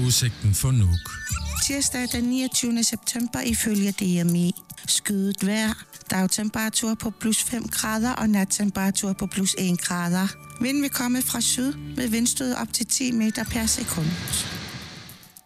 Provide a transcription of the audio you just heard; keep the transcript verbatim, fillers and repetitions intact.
vejrudsigten for Nuuk. Tirsdag den niogtyvende september ifølge D M I. Skyet vejr. Dagtemperatur på plus fem grader og nattemperatur på plus en grader. Vinden vil komme fra syd med vindstød op til ti meter per sekund.